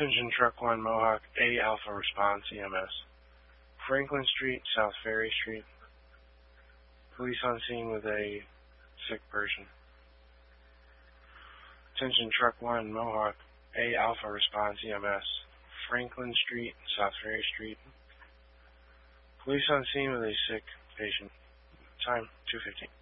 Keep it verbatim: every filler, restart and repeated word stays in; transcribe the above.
Attention Truck one, Mohawk, A Alpha Response, E M S. Franklin Street, South Ferry Street. Police on scene with a sick person. Attention Truck one, Mohawk, A Alpha Response, E M S. Franklin Street, South Ferry Street. Police on scene with a sick patient. Time, two fifteen.